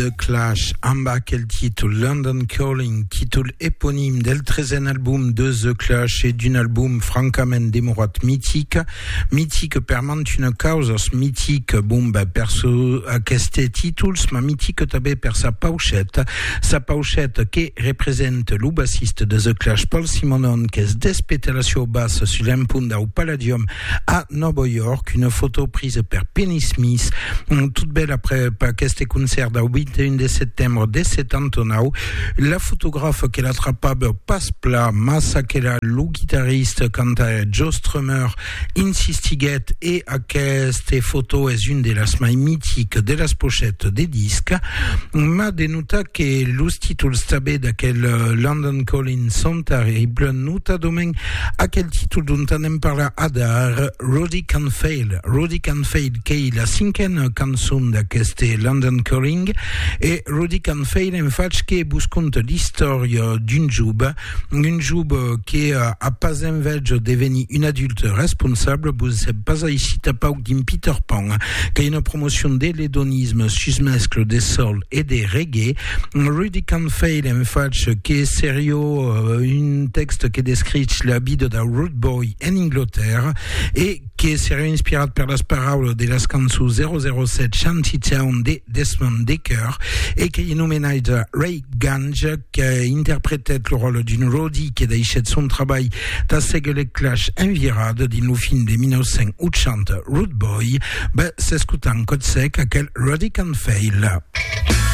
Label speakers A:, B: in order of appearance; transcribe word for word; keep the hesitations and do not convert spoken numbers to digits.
A: The Clash, amba quel titre, London Calling, titre éponyme del treizième album de The Clash et d'un album francament demorat mythique, mythique permanent une cause mythique, bon ben perso à queste titles, ma mythique tabé per sa pauchette, sa pauchette qui représente le bassiste de The Clash, Paul Simonon, qui est despétalation basse sur l'Impunda au Palladium à New York, une photo prise par Penny Smith, toute belle après par queste concert au vingt et un de septembre de settantanove. La photographe qu'elle attrapable passe plat, massa qu'elle a le guitariste quand Joe Strummer insistiguet et à queste photo est une de las mai mythiques de las pochettes des disques. Ma denuta que los titles tabé d'aquel London Calling sont terribles, nuta domen à quel titre dont on aime parler adar, Roddy Can Fail, Roddy Can Fail qui est la cinquième canzone d'aqueste London Calling et Roddy Can Fail en fait qui busconte l'histoire d'une joube, une joube qui a pas envie de devenir une adulte responsable, c'est pas ici pas d'un Peter Pan, qui est une promotion de l'hédonisme susmescle des soul et des reggae. Roddy Can Fail en fait qui est sérieux, un texte qui décrit la vie de Rude Boy en Angleterre et qui est sérieux inspiré par las paroles de las cançons zéro zéro sept Shantytown de Desmond Dekker et qui est nommé Ray Gange qui interprétait le rôle d'une Roddy qui a déchet son travail dans les Clash envirade d'une fin de mille neuf cent soixante Rude Boy, ben c'est ce qu'on code sec à quel Roddy Can Fail.